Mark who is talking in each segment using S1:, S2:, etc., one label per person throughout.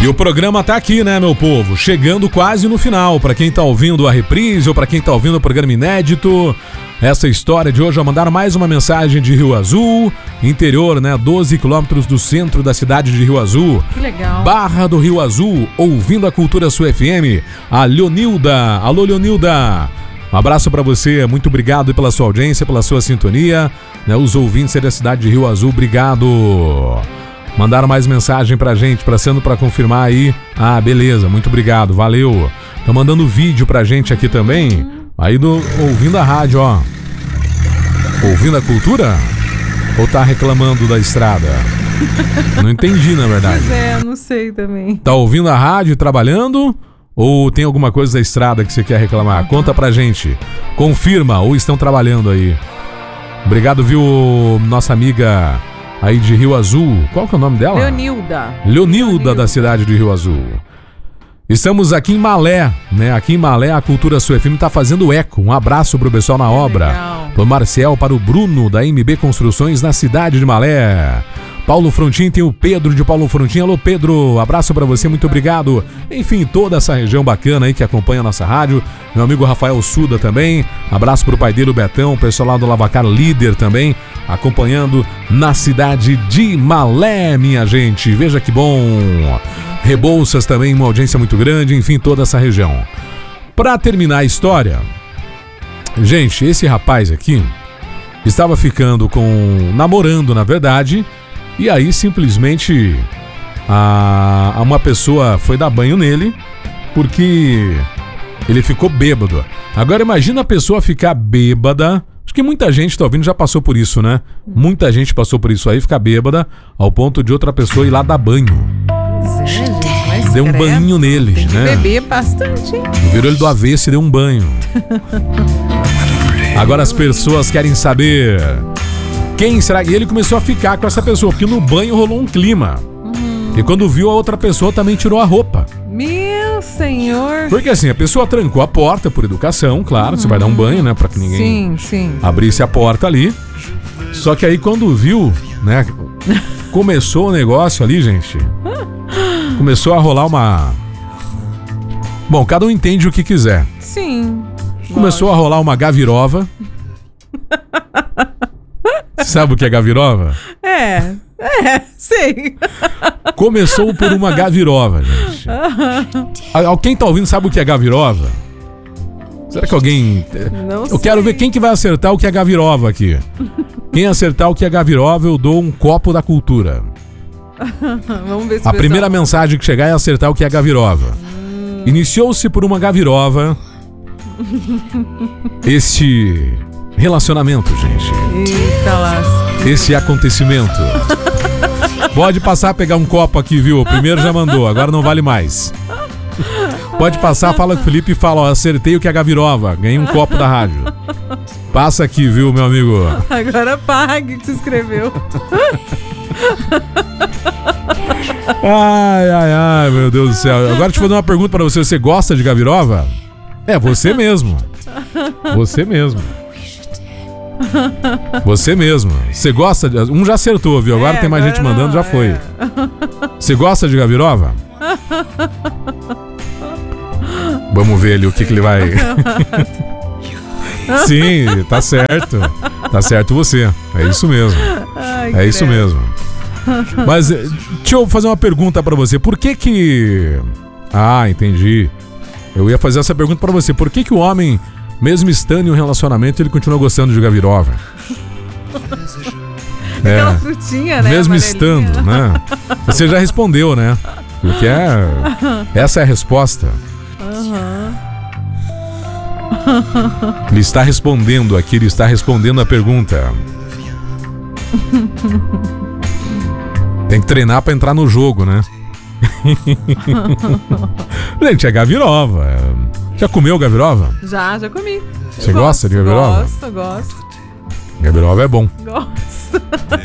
S1: E o programa tá aqui, né, meu povo? Chegando quase no final. Pra quem tá ouvindo a reprise ou pra quem tá ouvindo o programa inédito, essa história de hoje, mandaram mais uma mensagem de Rio Azul, interior, né? 12 quilômetros do centro da cidade de Rio Azul.
S2: Que legal.
S1: Barra do Rio Azul, ouvindo a Cultura Sul FM. A Leonilda. Alô, Leonilda. Um abraço pra você, muito obrigado pela sua audiência, pela sua sintonia, né? Os ouvintes aí da cidade de Rio Azul, obrigado. Mandaram mais mensagem pra gente, pra confirmar aí. Ah, beleza, muito obrigado, valeu. Estão mandando vídeo pra gente aqui também. Aí ouvindo a rádio, ó. Ouvindo a cultura? Ou tá reclamando da estrada? Não entendi, na verdade.
S2: Pois é, não sei também.
S1: Tá ouvindo a rádio e trabalhando? Ou tem alguma coisa da estrada que você quer reclamar? Conta pra gente. Confirma, ou estão trabalhando aí. Obrigado, viu, nossa amiga aí de Rio Azul. Qual que é o nome dela? Leonilda, da cidade de Rio Azul. Estamos aqui em Malé, né? Aqui em Malé, a Cultura Sul FM tá fazendo eco. Um abraço pro pessoal na obra.
S2: Legal.
S1: Pro Marcel, para o Bruno, da MB Construções, na cidade de Malé. Paulo Frontin, tem o Pedro de Paulo Frontin. Alô, Pedro, abraço pra você, muito obrigado. Enfim, toda essa região bacana aí que acompanha a nossa rádio. Meu amigo Rafael Suda também. Abraço pro pai dele, o Betão, o pessoal lá do Lavacar Líder também, acompanhando na cidade de Malé, minha gente. Veja que bom. Rebouças também, uma audiência muito grande, enfim, toda essa região. Pra terminar a história, gente, esse rapaz aqui estava namorando, na verdade, e aí simplesmente uma pessoa foi dar banho nele porque ele ficou bêbado. Agora imagina a pessoa ficar bêbada. Acho que muita gente, tá ouvindo, já passou por isso, né? Muita gente passou por isso aí, ficar bêbada ao ponto de outra pessoa ir lá dar banho. Deu um banho nele,
S2: tem que
S1: né?
S2: Beber bastante.
S1: Virou ele do avesso e deu um banho. Agora as pessoas querem saber quem será. E ele começou a ficar com essa pessoa, porque no banho rolou um clima. E quando viu, a outra pessoa também tirou a roupa.
S2: Meu senhor.
S1: Porque assim, a pessoa trancou a porta por educação, claro. Você vai dar um banho, né? Pra que ninguém abrisse a porta ali. Só que aí quando viu, né? Começou o negócio ali, gente. Começou a rolar uma... Bom, cada um entende o que quiser.
S2: Sim.
S1: Começou a rolar uma gavirova. Sabe o que é gavirova?
S2: Sei.
S1: Começou por uma gavirova, gente. Quem tá ouvindo sabe o que é gavirova? Será que alguém... Eu quero ver quem que vai acertar o que é gavirova aqui. Quem acertar o que é gavirova, eu dou um copo da cultura.
S2: Vamos ver se
S1: a primeira mensagem que chegar é acertar o que é gavirova. Iniciou-se por uma gavirova este relacionamento, gente.
S2: Eita lasca.
S1: Esse acontecimento. Pode passar a pegar um copo aqui, viu? O primeiro já mandou, agora não vale mais. Pode passar, fala com o Felipe e fala, ó, acertei o que é gavirova, ganhei um copo da rádio. Passa aqui, viu, meu amigo?
S2: Agora pague o que você escreveu.
S1: Ai, meu Deus do céu. Agora deixa eu fazer uma pergunta pra você. Você gosta de gavirova? É, você mesmo. Você mesmo. Você mesmo. Você gosta de... Um já acertou, viu? Agora tem mais gente mandando, já foi. Você gosta de gavirova? Vamos ver ali o que ele vai... Sim, tá certo. Tá certo você. É isso mesmo. É isso mesmo. Mas deixa eu fazer uma pergunta pra você. Por que... Ah, entendi. Eu ia fazer essa pergunta pra você. Por que o homem, mesmo estando em um relacionamento, ele continua gostando de gavirova?
S2: Aquela frutinha, né?
S1: Mesmo estando, né? Você já respondeu, né? Porque essa é a resposta. Ele está respondendo aqui, ele está respondendo a pergunta. Tem que treinar pra entrar no jogo, né? Gente, é gavirova. Já comeu gavirova?
S2: Já comi.
S1: Você gosta de gavirova?
S2: Gosto.
S1: Gavirova é bom.
S2: Gosto.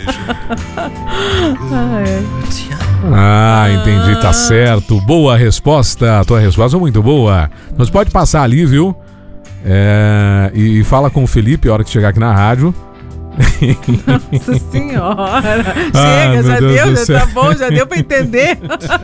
S1: Entendi, tá certo. Boa resposta, a tua resposta é muito boa. Mas pode passar ali, viu? E fala com o Felipe a hora que chegar aqui na rádio.
S2: Nossa senhora.
S1: Ai,
S2: Chega,
S1: meu
S2: já
S1: Deus
S2: deu,
S1: do
S2: já
S1: céu.
S2: tá bom, já deu pra entender.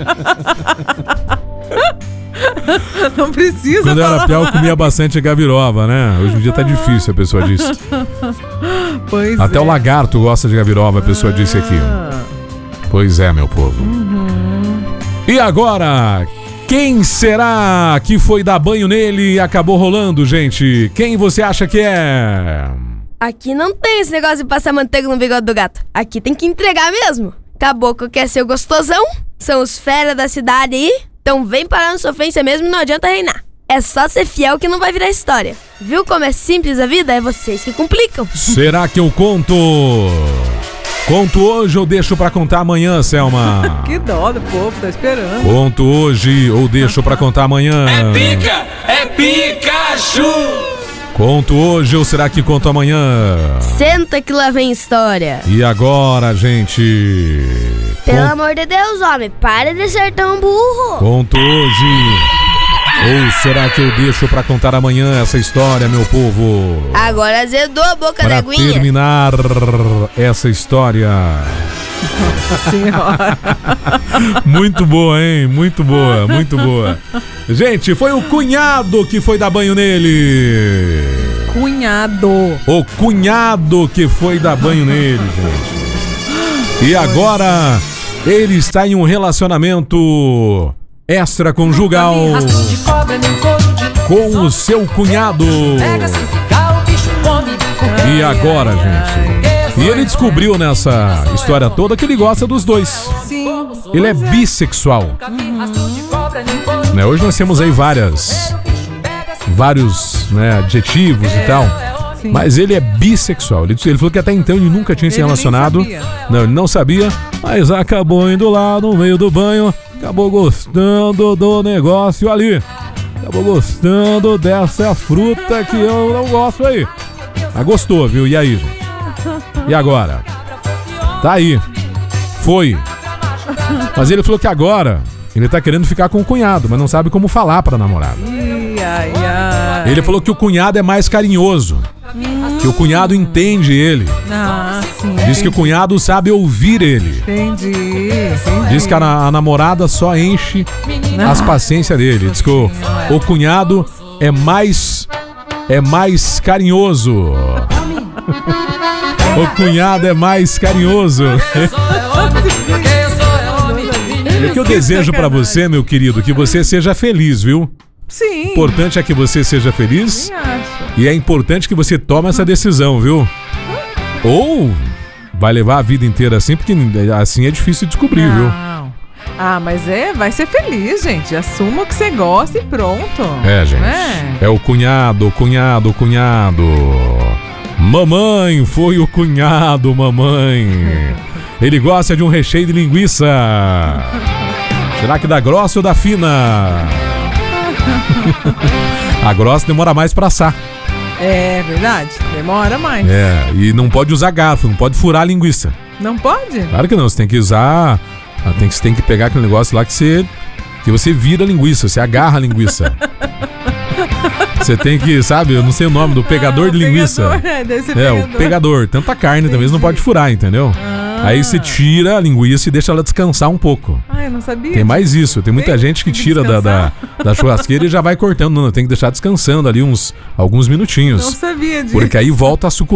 S2: Não precisa
S1: Quando eu era
S2: falar
S1: pior, eu
S2: mais.
S1: comia bastante gabirova, né? Hoje em dia tá difícil, a pessoa disse.
S2: Pois
S1: Até
S2: é.
S1: o lagarto gosta de gabirova, a pessoa disse aqui. Pois é, meu povo. E agora, quem será que foi dar banho nele e acabou rolando, gente? Quem você acha que é?
S3: Aqui não tem esse negócio de passar manteiga no bigode do gato. Aqui tem que entregar mesmo. Caboclo quer ser o gostosão, são os fera da cidade aí. Então vem parar na sofrência mesmo e não adianta reinar. É só ser fiel que não vai virar história. Viu como é simples a vida? É vocês que complicam.
S1: Será que eu conto? Conto hoje ou deixo pra contar amanhã, Selma?
S2: Que dó do povo, tá esperando.
S1: Conto hoje ou deixo pra contar amanhã?
S4: É Pikachu!
S1: Conto hoje ou será que conto amanhã?
S3: Senta que lá vem história.
S1: E agora, gente?
S3: Pelo amor de Deus, homem, para de ser tão burro.
S1: Conto hoje ou será que eu deixo pra contar amanhã essa história, meu povo?
S3: Agora azedou a boca da
S1: Para
S3: aguinha.
S1: terminar essa história.
S2: Nossa senhora.
S1: Muito boa, hein? Muito boa, muito boa. Gente, foi o cunhado que foi dar banho nele.
S2: Cunhado.
S1: O cunhado que foi dar banho nele, gente. E agora ele está em um relacionamento extraconjugal com o seu cunhado. E agora, gente? E ele descobriu nessa história toda que ele gosta dos dois.
S2: Sim.
S1: Ele é bissexual. Né, hoje nós temos aí vários né, adjetivos e tal.
S2: Sim.
S1: Mas ele é bissexual. Ele falou que até então ele nunca tinha se
S2: Ele nem
S1: relacionado.
S2: sabia.
S1: Não, ele não sabia, mas acabou indo lá no meio do banho, acabou gostando do negócio ali. Acabou gostando dessa fruta que eu não gosto aí. Mas gostou, viu? E aí, gente? E agora? Tá aí. Foi. Mas ele falou que agora ele tá querendo ficar com o cunhado, mas não sabe como falar pra namorada.
S2: Ai, ai.
S1: Ele falou que o cunhado é mais carinhoso. Que o cunhado entende ele.
S2: Ah, sim.
S1: Diz que o cunhado sabe ouvir ele.
S2: Entendi.
S1: Diz que a namorada só enche as paciências dele. Diz que o cunhado é mais carinhoso. O cunhado é mais carinhoso. E o que eu desejo pra você, meu querido, que você seja feliz, viu?
S2: Sim.
S1: O importante é que você seja feliz.
S2: Também acho.
S1: E é importante que você tome essa decisão, viu? Ou vai levar a vida inteira assim, porque assim é difícil de descobrir, viu?
S2: Não. Ah, mas vai ser feliz, gente. Assuma o que você gosta e pronto.
S1: É, gente. É o cunhado. Mamãe, foi o cunhado, mamãe. Ele gosta de um recheio de linguiça. Será que da grossa ou da fina? A grossa demora mais pra assar.
S2: É verdade. Demora mais.
S1: É, e não pode usar garfo, não pode furar a linguiça.
S2: Não pode?
S1: Claro que não, você tem que usar. Você tem que pegar aquele negócio lá que você vira a linguiça, você agarra a linguiça. Você tem que, sabe, eu não sei o nome do pegador de linguiça.
S2: Pegador, deve ser
S1: É,
S2: pegador.
S1: o pegador. Tanta carne também, você não pode furar, entendeu? Aí você tira a linguiça e deixa ela descansar um pouco.
S2: Ah, eu não sabia.
S1: Tem mais isso, tem muita
S2: Tem
S1: gente que
S2: que
S1: tira da churrasqueira e já vai cortando. Não, tem que deixar descansando ali alguns minutinhos.
S2: Não sabia disso.
S1: Porque aí volta a suculência.